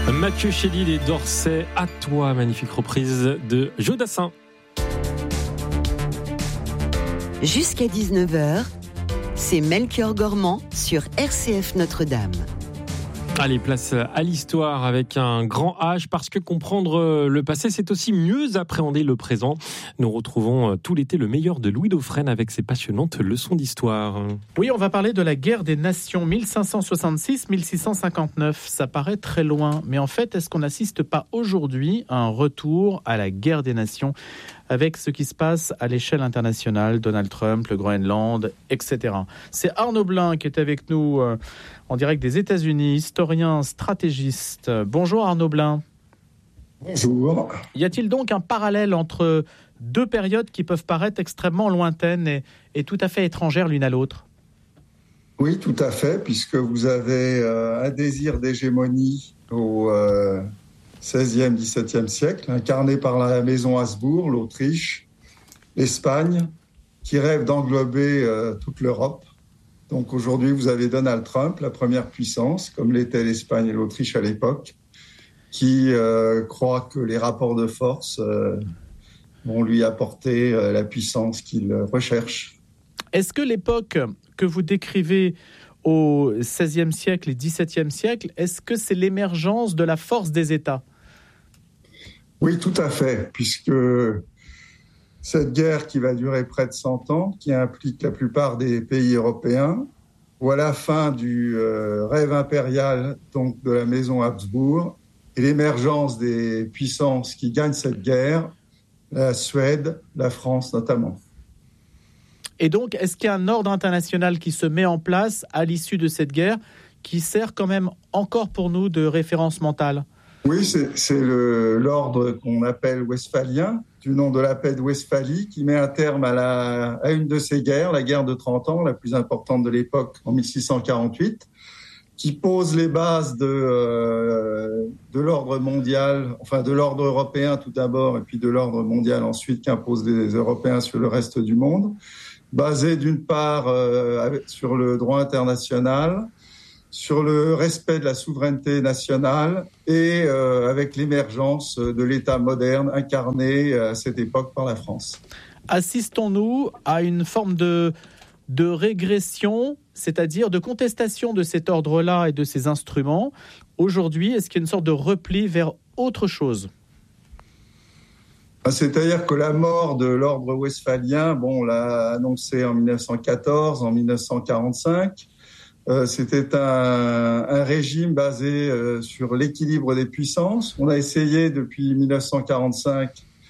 Mathieu Chédid et d'Orsay, à toi, magnifique reprise de Jodassin. Jusqu'à 19h, c'est Melchior Gormand sur RCF Notre-Dame. Allez, place à l'histoire avec un grand H, parce que comprendre le passé, c'est aussi mieux appréhender le présent. Nous retrouvons tout l'été le meilleur de Louis Dauphren avec ses passionnantes leçons d'histoire. Oui, on va parler de la guerre des nations 1566-1659. Ça paraît très loin, mais en fait, est-ce qu'on n'assiste pas aujourd'hui à un retour à la guerre des nations avec ce qui se passe à l'échelle internationale, Donald Trump, le Groenland, etc. C'est Arnaud Blin qui est avec nous en direct des États-Unis, historien, stratégiste. Bonjour Arnaud Blin. Bonjour. Y a-t-il donc un parallèle entre deux périodes qui peuvent paraître extrêmement lointaines et tout à fait étrangères l'une à l'autre ? Oui, tout à fait, puisque vous avez un désir d'hégémonie au XVIe, XVIIe siècle, incarné par la maison Habsbourg, l'Autriche, l'Espagne, qui rêve d'englober toute l'Europe. Donc aujourd'hui, vous avez Donald Trump, la première puissance, comme l'étaient l'Espagne et l'Autriche à l'époque, qui croit que les rapports de force vont lui apporter la puissance qu'il recherche. Est-ce que l'époque que vous décrivez au XVIe siècle et XVIIe siècle, est-ce que c'est l'émergence de la force des États ? Oui, tout à fait, puisque cette guerre qui va durer près de 100 ans, qui implique la plupart des pays européens, voit la fin du rêve impérial donc de la maison Habsbourg et l'émergence des puissances qui gagnent cette guerre, la Suède, la France notamment. Et donc, est-ce qu'il y a un ordre international qui se met en place à l'issue de cette guerre qui sert quand même encore pour nous de référence mentale ? Oui, c'est l'ordre qu'on appelle westphalien, du nom de la paix de Westphalie, qui met un terme à une de ces guerres, la guerre de 30 ans, la plus importante de l'époque, en 1648, qui pose les bases de l'ordre mondial, enfin de l'ordre européen tout d'abord, et puis de l'ordre mondial ensuite, qu'imposent les Européens sur le reste du monde, basé d'une part sur le droit international, sur le respect de la souveraineté nationale et avec l'émergence de l'État moderne incarné à cette époque par la France. Assistons-nous à une forme de régression, c'est-à-dire de contestation de cet ordre-là et de ces instruments. Aujourd'hui, est-ce qu'il y a une sorte de repli vers autre chose ? C'est-à-dire que la mort de l'ordre westphalien, on l'a annoncé en 1914, en 1945. C'était un régime basé sur l'équilibre des puissances. On a essayé depuis 1945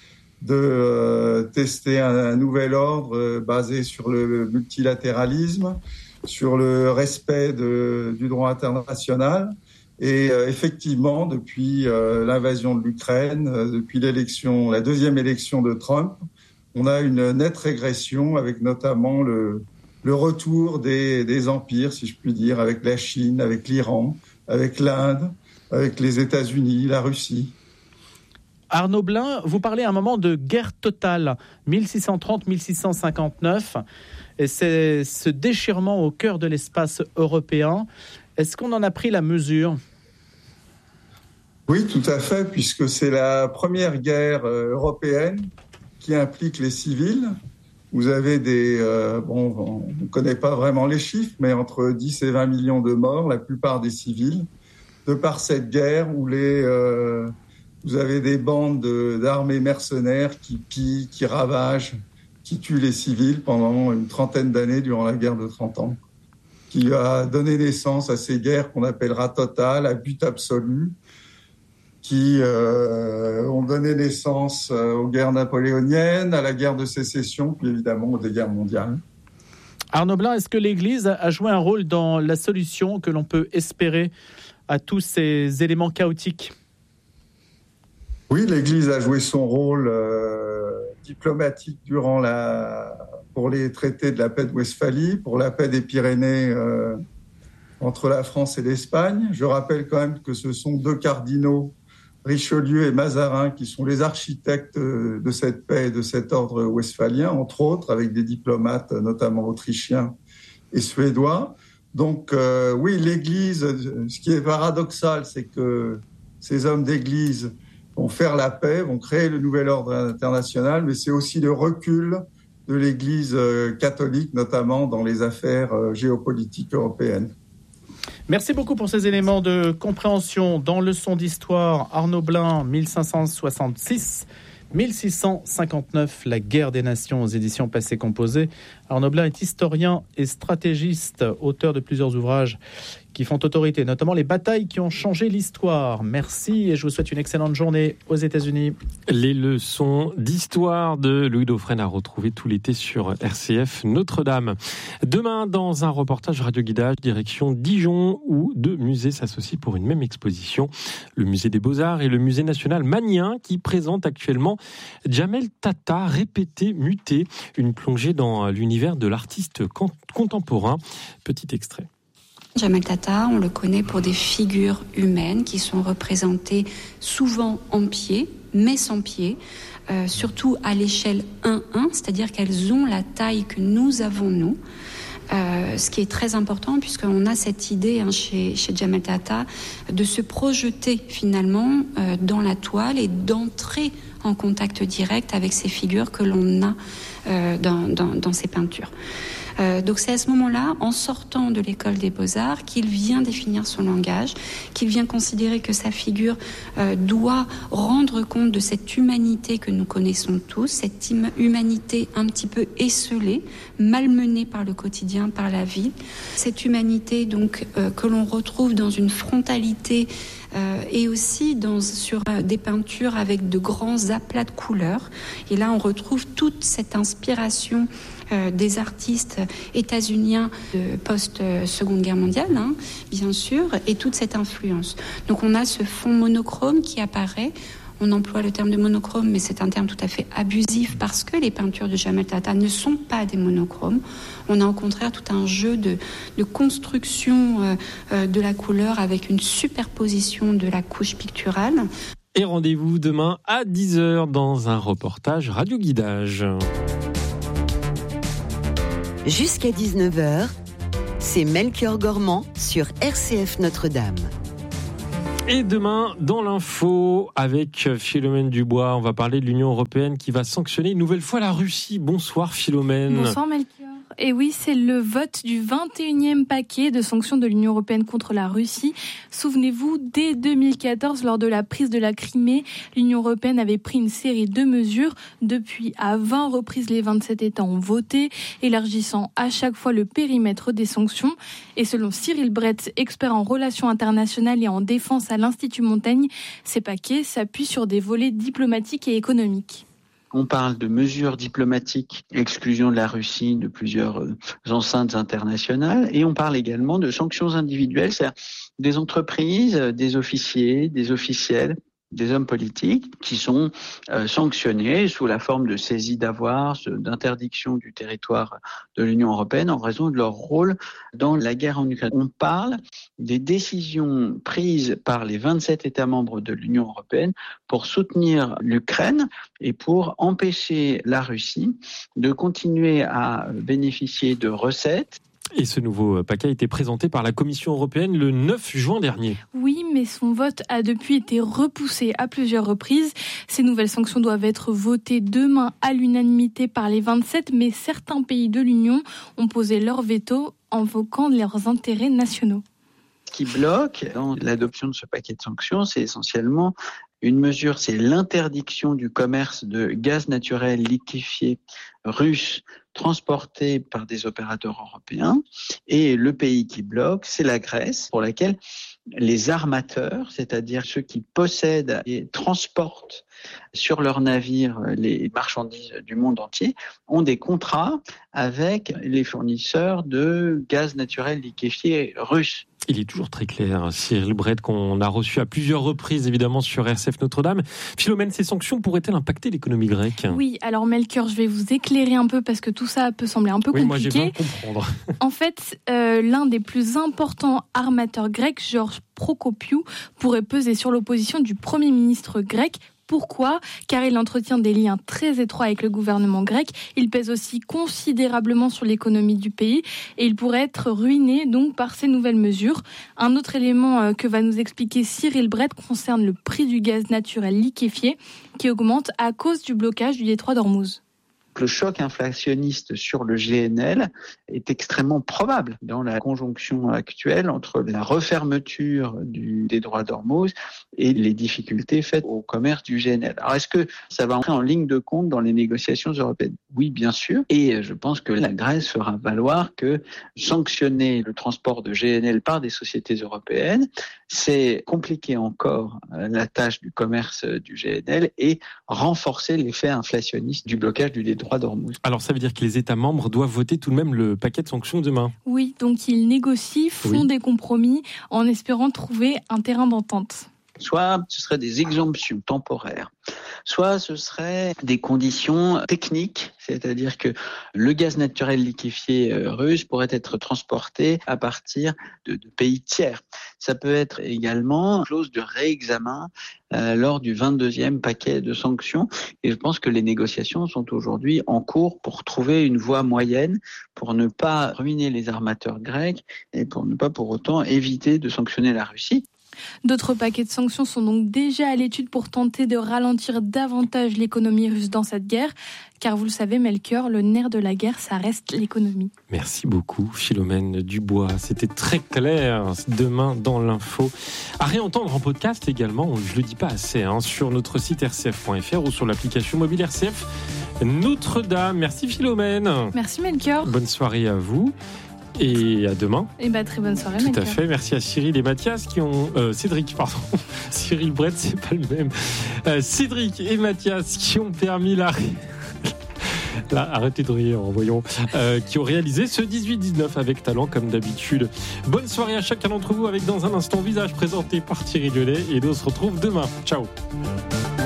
de tester un nouvel ordre basé sur le multilatéralisme, sur le respect du droit international. Et effectivement, depuis l'invasion de l'Ukraine, depuis la deuxième élection de Trump, on a une nette régression avec notamment le retour des empires, si je puis dire, avec la Chine, avec l'Iran, avec l'Inde, avec les États-Unis, la Russie. Arnaud Blin, vous parlez à un moment de guerre totale, 1630-1659, et c'est ce déchirement au cœur de l'espace européen. Est-ce qu'on en a pris la mesure ? Oui, tout à fait, puisque c'est la première guerre européenne qui implique les civils. Vous avez on ne connaît pas vraiment les chiffres, mais entre 10 et 20 millions de morts, la plupart des civils, de par cette guerre où vous avez des bandes d'armées mercenaires qui pillent, qui ravagent, qui tuent les civils pendant une trentaine d'années durant la guerre de 30 ans, qui a donné naissance à ces guerres qu'on appellera totales, à but absolu, qui ont donné naissance aux guerres napoléoniennes, à la guerre de sécession, puis évidemment aux guerres mondiales. Arnaud Blin, est-ce que l'Église a joué un rôle dans la solution que l'on peut espérer à tous ces éléments chaotiques ? Oui, l'Église a joué son rôle diplomatique pour les traités de la paix de Westphalie, pour la paix des Pyrénées entre la France et l'Espagne. Je rappelle quand même que ce sont deux cardinaux, Richelieu et Mazarin, qui sont les architectes de cette paix et de cet ordre westphalien, entre autres, avec des diplomates, notamment autrichiens et suédois. Donc oui, l'Église, ce qui est paradoxal, c'est que ces hommes d'église vont faire la paix, vont créer le nouvel ordre international, mais c'est aussi le recul de l'Église catholique, notamment dans les affaires géopolitiques européennes. Merci beaucoup pour ces éléments de compréhension. Dans Leçon d'histoire, Arnaud Blin, 1566-1659, la guerre des nations aux éditions Passé Composé. Arnaud Blin est historien et stratégiste, auteur de plusieurs ouvrages qui font autorité, notamment les batailles qui ont changé l'histoire. Merci et je vous souhaite une excellente journée aux États-Unis. Les leçons d'histoire de Louis Dauphren à retrouver tout l'été sur RCF Notre-Dame. Demain, dans un reportage radio-guidage, direction Dijon, où deux musées s'associent pour une même exposition. Le musée des Beaux-Arts et le musée national Magnien, qui présentent actuellement Djamel Tata, répété, muté, une plongée dans l'univers de l'artiste contemporain. Petit extrait. Djamel Tata, on le connaît pour des figures humaines qui sont représentées souvent en pied, mais sans pied, surtout à l'échelle 1-1, c'est-à-dire qu'elles ont la taille que nous avons, nous. Ce qui est très important puisqu'on a cette idée chez Djamel Tata de se projeter finalement dans la toile et d'entrer en contact direct avec ces figures que l'on a dans ces peintures. Donc c'est à ce moment-là, en sortant de l'école des Beaux-Arts, qu'il vient définir son langage, qu'il vient considérer que sa figure doit rendre compte de cette humanité que nous connaissons tous, cette humanité un petit peu esseulée, malmenée par le quotidien, par la vie. Cette humanité donc que l'on retrouve dans une frontalité et aussi sur des peintures avec de grands aplats de couleurs. Et là, on retrouve toute cette inspiration des artistes états-uniens de post-Seconde Guerre mondiale, bien sûr, et toute cette influence. Donc on a ce fond monochrome qui apparaît. On emploie le terme de monochrome, mais c'est un terme tout à fait abusif parce que les peintures de Djamel Tata ne sont pas des monochromes. On a au contraire tout un jeu de construction de la couleur avec une superposition de la couche picturale. Et rendez-vous demain à 10h dans un reportage radio-guidage. Jusqu'à 19h, c'est Melchior Gormand sur RCF Notre-Dame. Et demain, dans l'info, avec Philomène Dubois, on va parler de l'Union européenne qui va sanctionner une nouvelle fois la Russie. Bonsoir Philomène. Bonsoir Melchior. Et oui, c'est le vote du 21e paquet de sanctions de l'Union européenne contre la Russie. Souvenez-vous, dès 2014, lors de la prise de la Crimée, l'Union européenne avait pris une série de mesures. Depuis, à 20 reprises, les 27 États ont voté, élargissant à chaque fois le périmètre des sanctions. Et selon Cyril Brett, expert en relations internationales et en défense à l'Institut Montaigne, ces paquets s'appuient sur des volets diplomatiques et économiques. On parle de mesures diplomatiques, exclusion de la Russie de plusieurs enceintes internationales, et on parle également de sanctions individuelles, c'est-à-dire des entreprises, des officiers, des officiels, des hommes politiques qui sont sanctionnés sous la forme de saisie d'avoirs, d'interdiction du territoire de l'Union européenne en raison de leur rôle dans la guerre en Ukraine. On parle des décisions prises par les 27 États membres de l'Union européenne pour soutenir l'Ukraine et pour empêcher la Russie de continuer à bénéficier de recettes. Et ce nouveau paquet a été présenté par la Commission européenne le 9 juin dernier. Oui, mais son vote a depuis été repoussé à plusieurs reprises. Ces nouvelles sanctions doivent être votées demain à l'unanimité par les 27, mais certains pays de l'Union ont posé leur veto, invoquant leurs intérêts nationaux. Ce qui bloque dans l'adoption de ce paquet de sanctions, c'est essentiellement une mesure, c'est l'interdiction du commerce de gaz naturel liquéfié russe transporté par des opérateurs européens. Et le pays qui bloque, c'est la Grèce, pour laquelle les armateurs, c'est-à-dire ceux qui possèdent et transportent sur leurs navires les marchandises du monde entier, ont des contrats avec les fournisseurs de gaz naturel liquéfié russes. Il est toujours très clair, Cyril Brett, qu'on a reçu à plusieurs reprises, évidemment, sur RCF Notre-Dame. Philomène, ces sanctions pourraient-elles impacter l'économie grecque ? Oui, alors Melchior, je vais vous éclairer un peu parce que tout ça peut sembler un peu compliqué. Moi j'ai besoin de comprendre. En fait, l'un des plus importants armateurs grecs, Georges Procopiou, pourrait peser sur l'opposition du Premier ministre grec Pourquoi ? Car il entretient des liens très étroits avec le gouvernement grec. Il pèse aussi considérablement sur l'économie du pays et il pourrait être ruiné donc par ces nouvelles mesures. Un autre élément que va nous expliquer Cyril Brett concerne le prix du gaz naturel liquéfié qui augmente à cause du blocage du détroit d'Ormuz. Le choc inflationniste sur le GNL est extrêmement probable dans la conjonction actuelle entre la refermeture du détroit d'Ormuz et les difficultés faites au commerce du GNL. Alors, est-ce que ça va entrer en ligne de compte dans les négociations européennes ? Oui, bien sûr. Et je pense que la Grèce fera valoir que sanctionner le transport de GNL par des sociétés européennes, c'est compliquer encore la tâche du commerce du GNL et renforcer l'effet inflationniste du blocage du détroit d'Ormuz. Alors ça veut dire que les États membres doivent voter tout de même le paquet de sanctions demain ? Oui, donc ils négocient, font des compromis en espérant trouver un terrain d'entente. Soit ce seraient des exemptions temporaires, soit ce seraient des conditions techniques, c'est-à-dire que le gaz naturel liquéfié russe pourrait être transporté à partir de pays tiers. Ça peut être également une clause de réexamen lors du 22e paquet de sanctions. Et je pense que les négociations sont aujourd'hui en cours pour trouver une voie moyenne pour ne pas ruiner les armateurs grecs et pour ne pas pour autant éviter de sanctionner la Russie. D'autres paquets de sanctions sont donc déjà à l'étude pour tenter de ralentir davantage l'économie russe dans cette guerre. Car vous le savez, Melchior, le nerf de la guerre, ça reste l'économie. Merci beaucoup, Philomène Dubois. C'était très clair. Demain, dans l'info. À réentendre en podcast également, je ne le dis pas assez, sur notre site rcf.fr ou sur l'application mobile RCF Notre-Dame. Merci, Philomène. Merci, Melchior. Bonne soirée à vous. Et à demain. Et très bonne soirée, Tout à fait. Merci à Cyril et Mathias qui ont... Cédric, pardon. Cyril Brett, c'est pas le même. Cédric et Mathias qui ont permis Là, arrêtez de rire, voyons. Qui ont réalisé ce 18-19 avec talent, comme d'habitude. Bonne soirée à chacun d'entre vous avec dans un instant Visage présenté par Thierry Delay. Et nous on se retrouve demain. Ciao.